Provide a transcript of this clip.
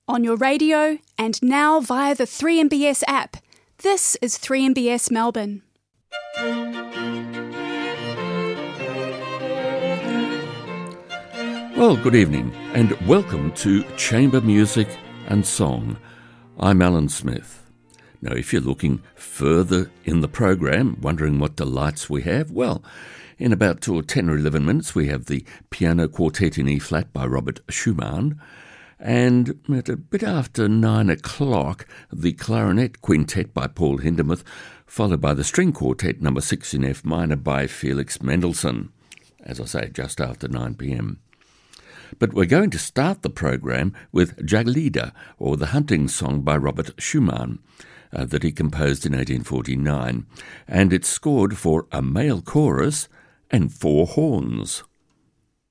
on your radio, and now via the 3MBS app. This is 3MBS Melbourne. Well, good evening and welcome to Chamber Music and Song. I'm Alan Smith. Now, if you're looking further in the program, wondering what delights we have, well, in about 10 or 11 minutes we have the Piano Quartet in E-flat by Robert Schumann, and at a bit after 9 o'clock, the Clarinet Quintet by Paul Hindemith, followed by the String Quartet No. 6 in F minor by Felix Mendelssohn, as I say, just after 9 p.m. But we're going to start the program with Jagdlieder, or the hunting song by Robert Schumann, that he composed in 1849, and it's scored for a male chorus and 4 horns.